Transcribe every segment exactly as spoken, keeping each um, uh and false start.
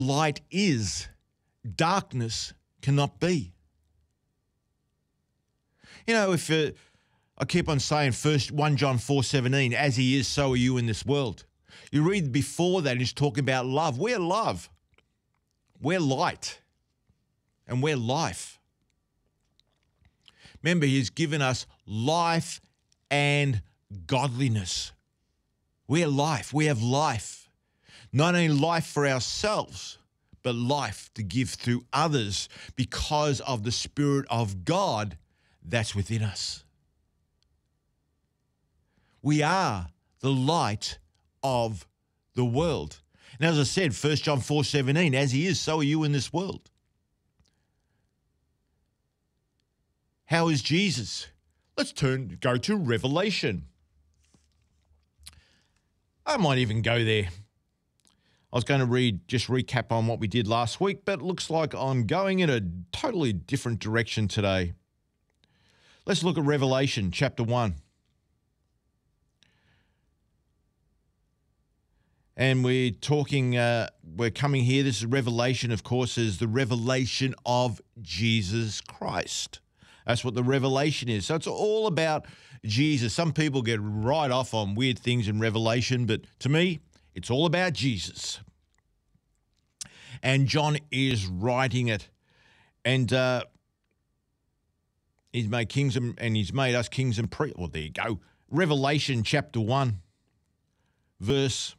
light is, darkness cannot be. You know, if uh, I keep on saying first First John four seventeen, as he is, so are you in this world. You read before that, he's talking about love. We're love. We're light. And we're life. Remember, he's given us life and godliness. We're life. We have life. Not only life for ourselves, but life to give through others because of the Spirit of God that's within us. We are the light of the world. And as I said, First John four seventeen, as he is, so are you in this world. How is Jesus? Let's turn, go to Revelation. I might even go there. I was going to read, just recap on what we did last week, but it looks like I'm going in a totally different direction today. Let's look at Revelation chapter one. And we're talking, uh, we're coming here, this is Revelation, of course, is the revelation of Jesus Christ. That's what the revelation is. So it's all about Jesus. Some people get right off on weird things in Revelation, but to me, it's all about Jesus. And John is writing it. And uh, he's made kings and, and he's made us kings and priests. Well, there you go. Revelation chapter one, verse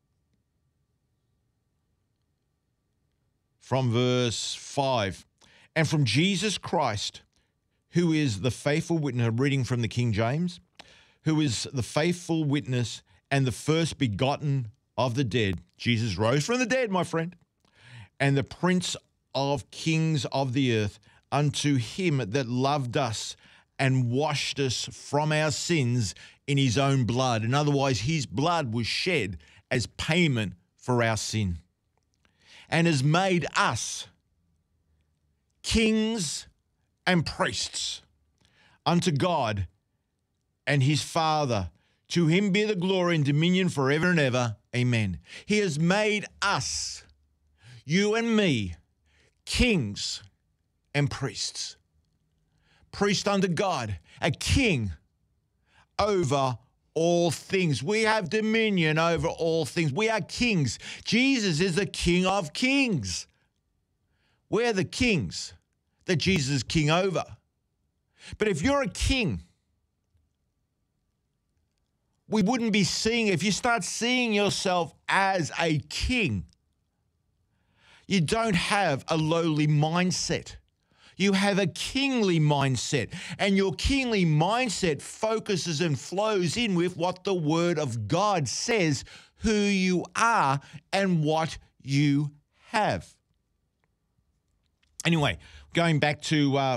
from verse five. And from Jesus Christ, who is the faithful witness, I'm reading from the King James, who is the faithful witness and the first begotten of the dead. Jesus rose from the dead, my friend. And the Prince of kings of the earth, unto him that loved us and washed us from our sins in his own blood. And otherwise, his blood was shed as payment for our sin. And has made us kings and priests unto God and his Father. To him be the glory and dominion forever and ever. Amen. He has made us, you and me, kings and priests. Priest unto God, a king over all things. We have dominion over all things. We are kings. Jesus is the King of kings. We're the kings that Jesus is king over. But if you're a king, we wouldn't be seeing, if you start seeing yourself as a king, you don't have a lowly mindset. You have a kingly mindset, and your kingly mindset focuses and flows in with what the Word of God says, who you are and what you have. Anyway, going back to uh,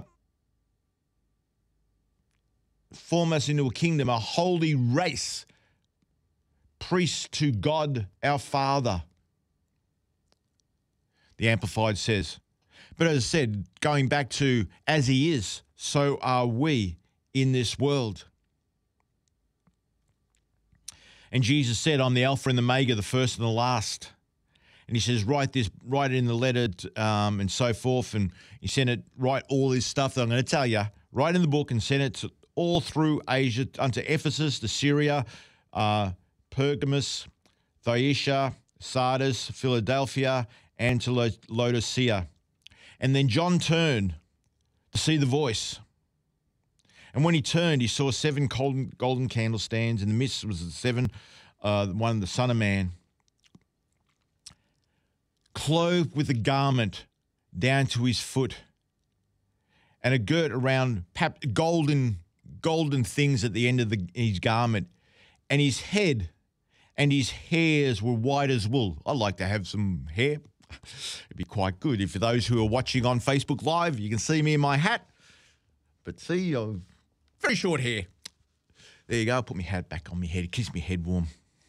form us into a kingdom, a holy race, priests to God our Father. The Amplified says, but as I said, going back to as he is, so are we in this world. And Jesus said, I'm the Alpha and the Omega, the first and the last. And he says, write this, write it in the letter um, and so forth. And he sent it, write all this stuff that I'm going to tell you, write in the book and send it to, all through Asia, unto Ephesus, to Syria, uh, Pergamus, Thyatira, Sardis, Philadelphia, and to Laodicea. And then John turned to see the voice. And when he turned, he saw seven golden, golden candlestands. In the midst was the seven, uh, one, the Son of Man, clothed with a garment down to his foot, and a girt around golden, golden things at the end of the, his garment. And his head and his hairs were white as wool. I'd like to have some hair. It'd be quite good. If for those who are watching on Facebook Live, you can see me in my hat. But see, I've very short hair. There you go. I'll put my hat back on my head. It keeps my head warm.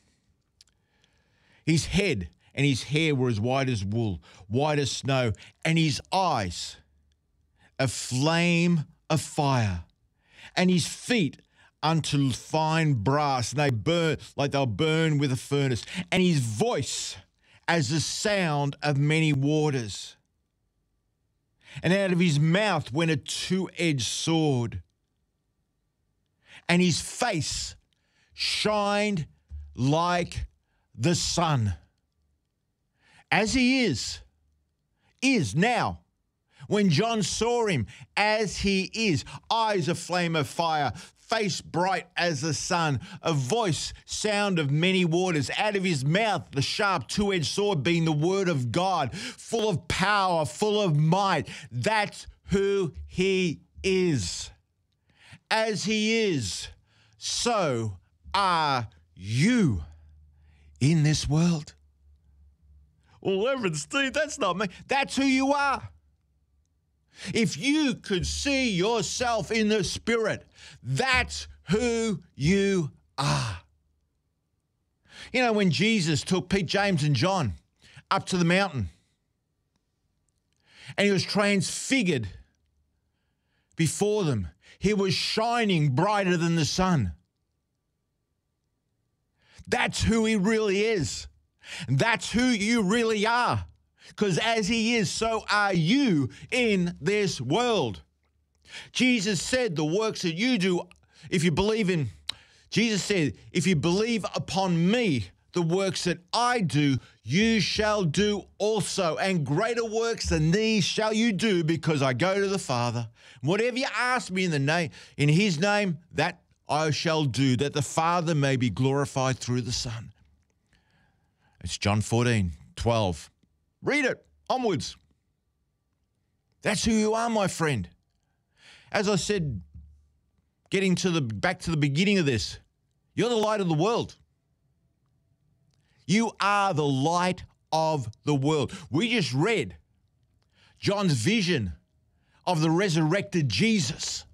His head and his hair were as white as wool, white as snow, and his eyes a flame of fire, and his feet unto fine brass, and they burn like they'll burn with a furnace, and his voice as the sound of many waters. And out of his mouth went a two-edged sword, and his face shined like the sun. As he is, is now. When John saw him, as he is, eyes a flame of fire, face bright as the sun, a voice, sound of many waters, out of his mouth the sharp two-edged sword being the word of God, full of power, full of might. That's who he is. As he is, so are you in this world. Well, Reverend Steve, that's not me. That's who you are. If you could see yourself in the Spirit, that's who you are. You know, when Jesus took Pete, James, and John up to the mountain and he was transfigured before them, he was shining brighter than the sun. That's who he really is. That's who you really are. Because as he is, so are you in this world. Jesus said the works that you do, if you believe in, Jesus said, if you believe upon me, the works that I do, you shall do also. And greater works than these shall you do, because I go to the Father. Whatever you ask me in the name, in his name, that I shall do, that the Father may be glorified through the Son. It's John fourteen, twelve. Read it onwards. That's who you are, my friend. As I said, getting to the back to the beginning of this, you're the light of the world. You are the light of the world. We just read John's vision of the resurrected Jesus.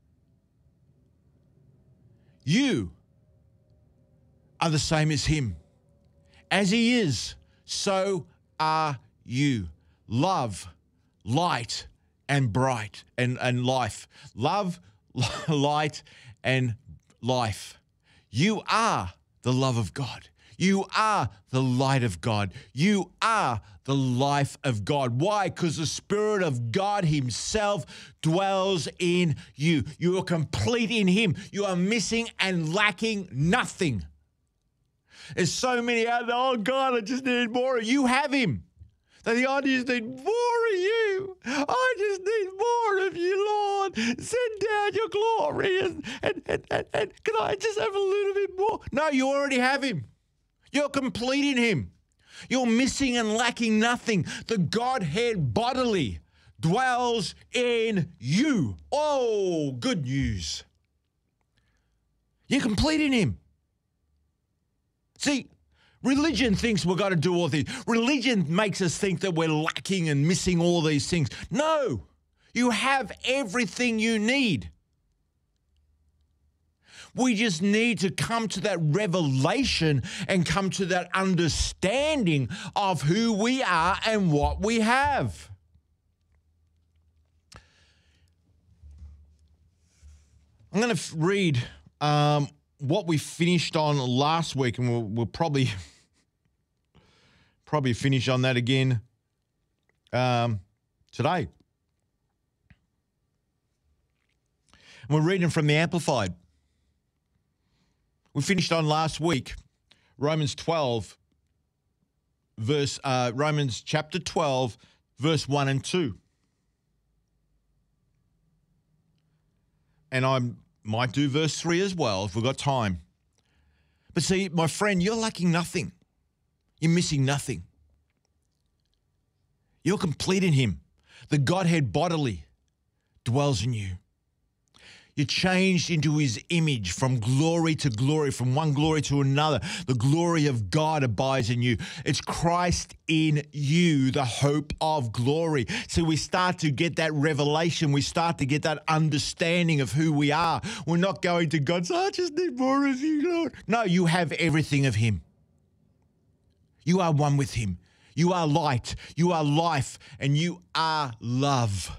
You are the same as him. As he is, so are you. Love, light, and bright, and, and life. Love, light, and life. You are the love of God. You are the light of God. You are the life of God. Why? Because the Spirit of God himself dwells in you. You are complete in him. You are missing and lacking nothing. There's so many out there, oh God, I just need more of you. You have him. They think, I just need more of you. I just need more of you, Lord. Send down your glory and, and, and, and, and can I just have a little bit more? No, you already have him. You're complete in him. You're missing and lacking nothing. The Godhead bodily dwells in you. Oh, good news. You're complete in him. See, religion thinks we've got to do all these. Religion makes us think that we're lacking and missing all these things. No, you have everything you need. We just need to come to that revelation and come to that understanding of who we are and what we have. I'm going to read um, what we finished on last week, and we'll, we'll probably probably finish on that again um, today. And we're reading from the Amplified. We finished on last week, Romans twelve, verse uh, Romans chapter twelve, verse one and two. And I might do verse three as well if we've got time. But see, my friend, you're lacking nothing. You're missing nothing. You're complete in him. The Godhead bodily dwells in you. You're changed into his image from glory to glory, from one glory to another. The glory of God abides in you. It's Christ in you, the hope of glory. So we start to get that revelation. We start to get that understanding of who we are. We're not going to God, so I just need more of you, Lord. No, you have everything of him. You are one with him. You are light. You are life. And you are love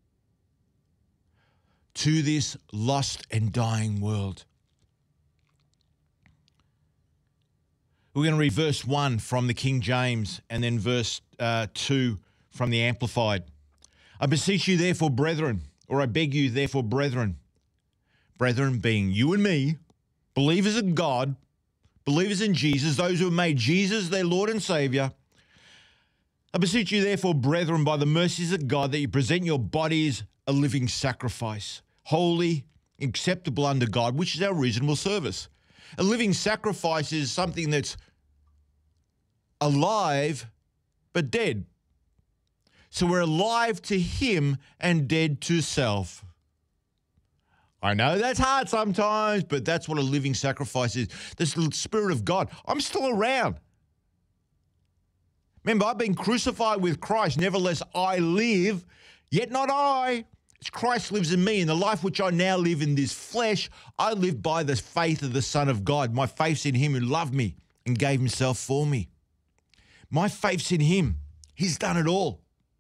to this lost and dying world. We're going to read verse one from the King James and then verse uh, two from the Amplified. I beseech you therefore, brethren, or I beg you therefore, brethren, brethren being you and me, believers in God, believers in Jesus, those who have made Jesus their Lord and Savior. I beseech you therefore, brethren, by the mercies of God, that you present your bodies a living sacrifice, holy, acceptable unto God, which is our reasonable service. A living sacrifice is something that's alive but dead. So we're alive to Him and dead to self. I know that's hard sometimes, but that's what a living sacrifice is. This the Spirit of God. I'm still around. Remember, I've been crucified with Christ. Nevertheless, I live, yet not I. It's Christ lives in me. In the life which I now live in this flesh, I live by the faith of the Son of God. My faith's in Him who loved me and gave Himself for me. My faith's in Him. He's done it all.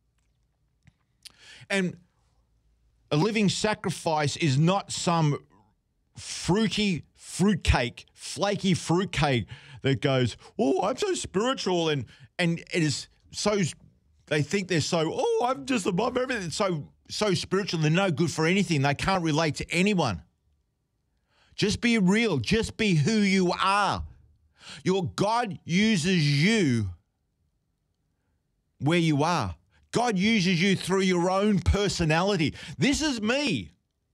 And a living sacrifice is not some fruity fruitcake, flaky fruitcake that goes, oh, I'm so spiritual, and and it is so, they think they're so, oh, I'm just above everything. It's so, so spiritual, they're no good for anything. They can't relate to anyone. Just be real. Just be who you are. Your God uses you where you are. God uses you through your own personality. This is me.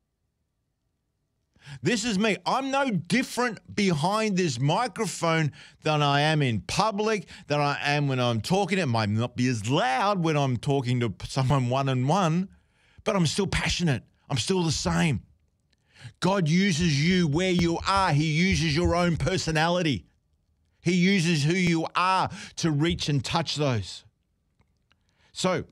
This is me. I'm no different behind this microphone than I am in public, than I am when I'm talking. It might not be as loud when I'm talking to someone one-on-one, but I'm still passionate. I'm still the same. God uses you where you are. He uses your own personality. He uses who you are to reach and touch those. So,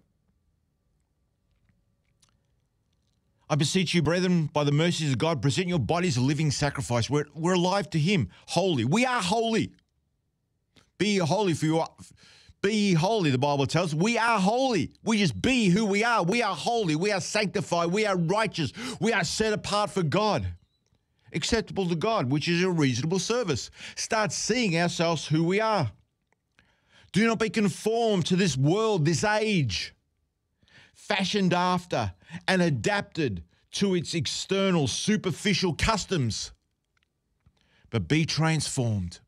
I beseech you, brethren, by the mercies of God, present your bodies a living sacrifice. We're, we're alive to Him, holy. We are holy. Be ye holy, for you are, be ye holy, the Bible tells us. We are holy. We just be who we are. We are holy. We are sanctified. We are righteous. We are set apart for God, acceptable to God, which is a reasonable service. Start seeing ourselves who we are. Do not be conformed to this world, this age, fashioned after and adapted to its external, superficial customs, but be transformed.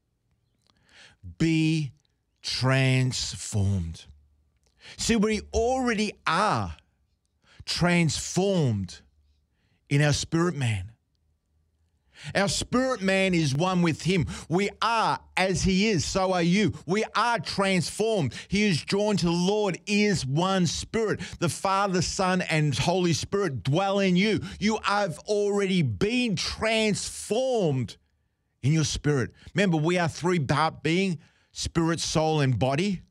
Be transformed. See, we already are transformed in our spirit man. Our spirit man is one with Him. We are as He is, so are you. We are transformed. He is joined to the Lord, is one spirit. The Father, Son, and Holy Spirit dwell in you. You have already been transformed in your spirit. Remember, we are three-part being, spirit, soul, and body.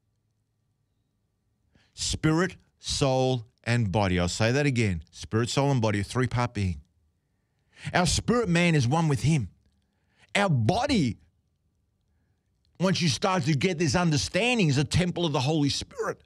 Spirit, soul, and body. I'll say that again. Spirit, soul, and body, a three-part being. Our spirit man is one with Him. Our body, once you start to get this understanding, is a temple of the Holy Spirit.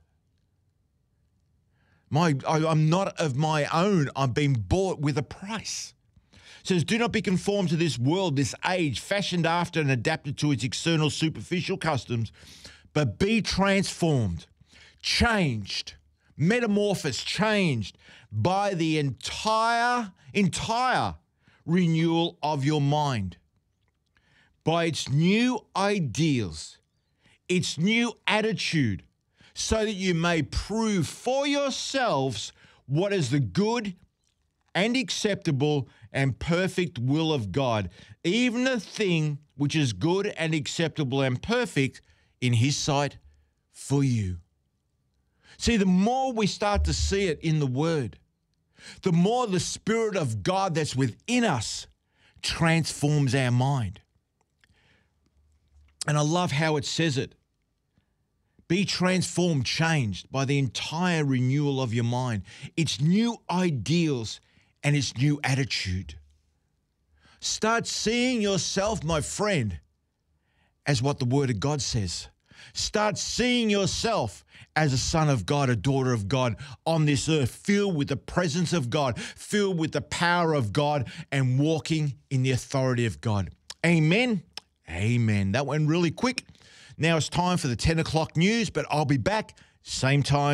My, I, I'm not of my own. I've been bought with a price. It says, do not be conformed to this world, this age, fashioned after and adapted to its external superficial customs, but be transformed, changed, metamorphosed, changed by the entire, entire renewal of your mind, by its new ideals, its new attitude, so that you may prove for yourselves what is the good and acceptable and perfect will of God, even a thing which is good and acceptable and perfect in His sight for you. See, the more we start to see it in the Word, the more the Spirit of God that's within us transforms our mind. And I love how it says it. Be transformed, changed by the entire renewal of your mind, its new ideals and its new attitude. Start seeing yourself, my friend, as what the Word of God says. Start seeing yourself as a son of God, a daughter of God on this earth, filled with the presence of God, filled with the power of God, and walking in the authority of God. Amen Amen. That went really quick. Now it's time for the ten o'clock news, but I'll be back same time.